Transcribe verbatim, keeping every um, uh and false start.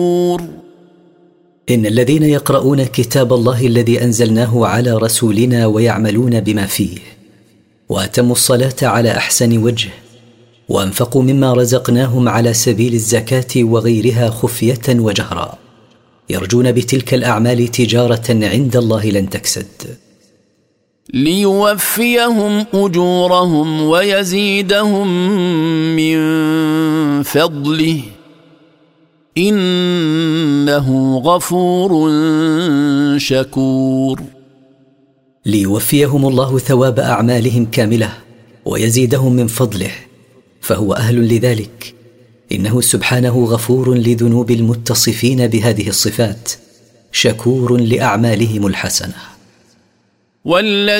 إن الذين يقرؤون كتاب الله الذي أنزلناه على رسولنا ويعملون بما فيه وأتموا الصلاة على أحسن وجه وأنفقوا مما رزقناهم على سبيل الزكاة وغيرها خفية وجهرا يرجون بتلك الأعمال تجارة عند الله لن تكسد ليوفيهم أجورهم ويزيدهم من فضله إنه غفور شكور. ليوفيهم الله ثواب أعمالهم كاملة ويزيدهم من فضله فهو أهل لذلك إنه سبحانه غفور لذنوب المتصفين بهذه الصفات شكور لأعمالهم الحسنة.